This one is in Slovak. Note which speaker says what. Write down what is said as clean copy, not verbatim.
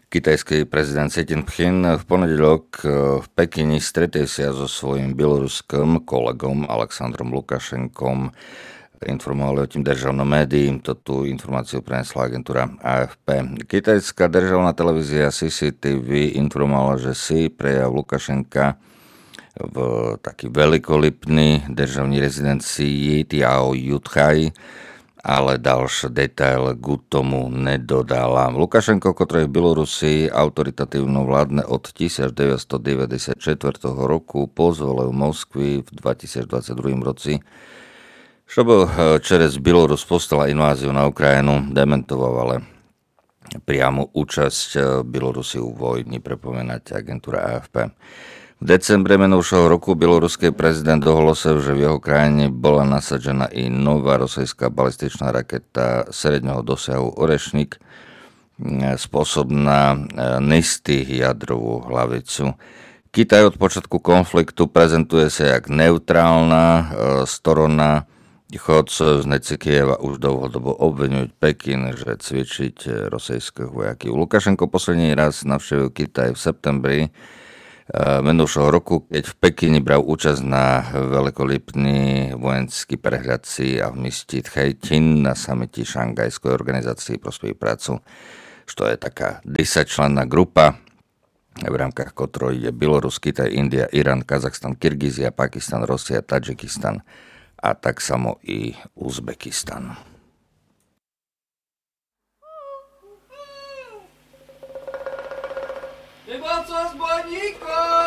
Speaker 1: Kitajský prezident Xi Jinping v ponedeľok v Pekine stretol sa so svojím bieloruským kolegom Alexandrom Lukašenkom. Informovali o tým državnom médií, tú informáciu prenesla agentúra AFP. Kitajská državná televízia CCTV informovala, že si prejav Lukašenka v taký veľkolipný državní rezidencii Tiao Jutchaj, ale ďalší detail k tomu nedodala. Lukašenko, ktorý je v Bielorusii autoritatívno vládne od 1994 roku, pozvolil Moskvy v 2022 roci, чтобы через Білорусь postala inváziu na Ukrajinu, dementoval ale priamu účasť Bielorusi u vojny, pripomínať agentúra AFP. V decembre minulého roku bieloruský prezident ohlásil, že v jeho krajine bola nasadená i nová rosijská balističná raketa sredného dosahu Orešnik, spôsobná nesti jadrovú hlavicu. Kitaj od počiatku konfliktu prezentuje sa jak neutrálna strana. Chodcovníci Kieva už dlhodobo obviňujú Pekin, že cvičiť rosijských vojakov. Lukašenko posledný raz navštívil Kitaj v septembri minulého roku, keď v Pekine bral účasť na veľkolipný vojenský prehľadci a v meste Tchajtin na samite Šangajskej organizácii pro spoluprácu, čo je taká 10-členná grupa, v rámkach ktorej je Bielorus, Kitaj, India, Irán, Kazachstan, Kyrgyzia, Pakistan, Rusia, Tadžikistan a tak samo i Uzbekistan.
Speaker 2: Ty co z Bonika?